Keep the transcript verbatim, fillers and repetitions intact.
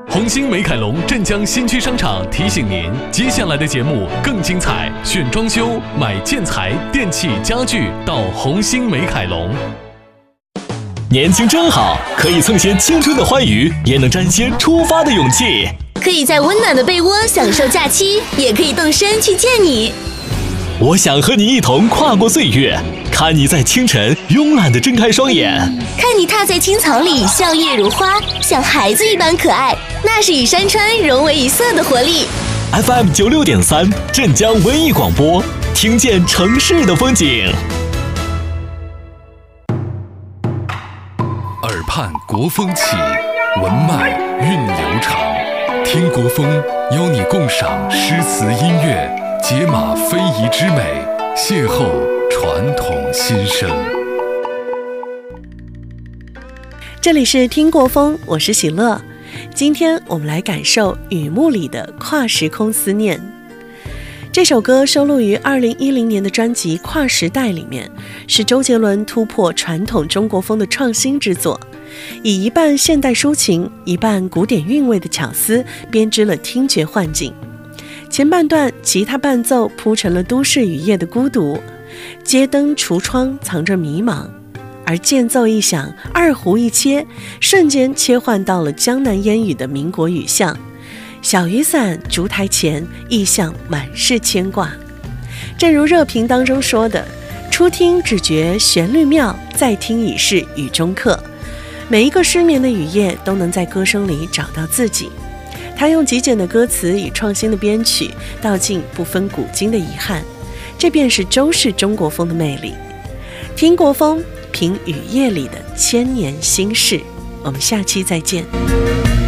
红星美凯龙镇江新区商场提醒您，接下来的节目更精彩，选装修、买建材、电器、家具到红星美凯龙。 年轻真好，可以蹭些青春的欢愉，也能沾些出发的勇气。 可以在温暖的被窝享受假期，也可以动身去见你。 我想和你一同跨过岁月，看你在清晨慵懒地睁开双眼， 看你踏在青草里笑靥如花，像孩子一般可爱，那是与山川融为一色的活力。 F M 九六点三，镇江文艺广播，听见城市的风景。 耳畔国风起，文脉韵流长。听国风，邀你共赏诗词音乐，解码非遗之美，邂逅传统新生。 这里是听国风，我是喜乐。今天我们来感受雨幕里的跨时空思念。这首歌收录于二零一零年的专辑《跨时代》里面，是周杰伦突破传统中国风的创新之作，以一半现代抒情、一半古典韵味的巧思编织了听觉幻境。前半段吉他伴奏铺成了都市雨夜的孤独，街灯橱窗藏着迷茫，而间奏一响，二胡一切，瞬间切换到了江南烟雨的民国雨巷。小雨伞烛台前，意象满是牵挂。正如热评当中说的，初听只觉旋律妙，再听已是雨中客。每一个失眠的雨夜都能在歌声里找到自己。他用极简的歌词与创新的编曲，道尽不分古今的遗憾，这便是周氏中国风的魅力。听国风，品雨夜里的千年心事。我们下期再见。